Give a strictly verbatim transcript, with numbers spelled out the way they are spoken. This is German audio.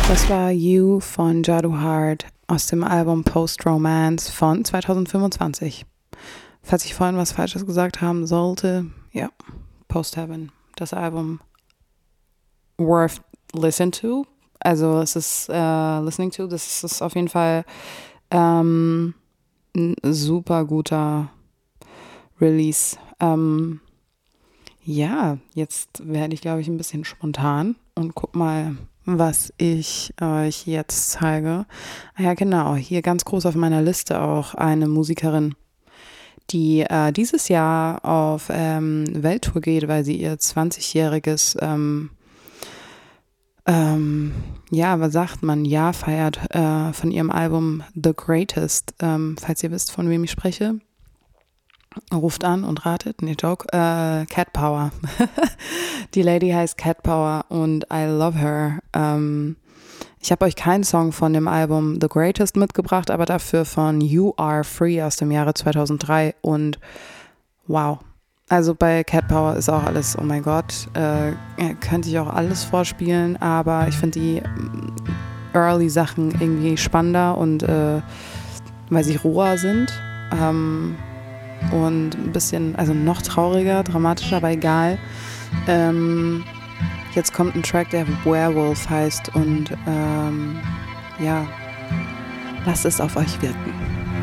Das war You von Jadu Hart aus dem Album Post Romance von zwanzig fünfundzwanzig. Falls ich vorhin was Falsches gesagt haben sollte, ja, Post Heaven, das Album worth listen to. Also es ist äh, listening to, das ist auf jeden Fall ähm, ein super guter Release. Ähm, ja, jetzt werde ich, glaube ich, ein bisschen spontan und guck mal, was ich euch jetzt zeige. Ah ja, genau, hier ganz groß auf meiner Liste auch eine Musikerin, die äh, dieses Jahr auf ähm, Welttour geht, weil sie ihr zwanzigjähriges ähm, ähm, ja, was sagt man, Jahr feiert äh, von ihrem Album The Greatest. Ähm, falls ihr wisst, von wem ich spreche, ruft an und ratet. Nee, Joke. Äh, Cat Power. Die Lady heißt Cat Power und I love her. Ähm, ich habe euch keinen Song von dem Album The Greatest mitgebracht, aber dafür von You Are Free aus dem Jahre zweitausenddrei und wow. Also bei Cat Power ist auch alles, oh mein Gott, äh, könnte ich auch alles vorspielen, aber ich finde die Early-Sachen irgendwie spannender und äh, weil sie roher sind. Ähm, und ein bisschen, also noch trauriger, dramatischer, aber egal. Ähm, jetzt kommt ein Track, der Werewolf heißt und ähm, ja, lasst es auf euch wirken.